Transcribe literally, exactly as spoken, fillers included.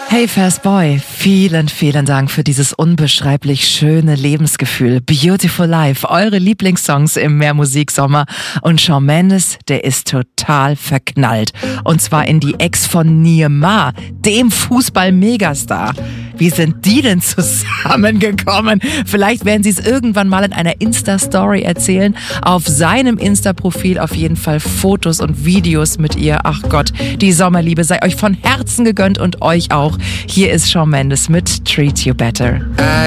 Hey Fast Boy, vielen, vielen Dank für dieses unbeschreiblich schöne Lebensgefühl. Beautiful Life, eure Lieblingssongs im Mehrmusik-Sommer. Und Shawn Mendes, der ist total verknallt. Und zwar in die Ex von Neymar, dem Fußball-Megastar. Wie sind die denn zusammengekommen? Vielleicht werden sie es irgendwann mal in einer Insta-Story erzählen. Auf seinem Insta-Profil auf jeden Fall Fotos und Videos mit ihr. Ach Gott, die Sommerliebe sei euch von Herzen gegönnt und euch auch. Hier ist Shawn Mendes mit Treat You Better.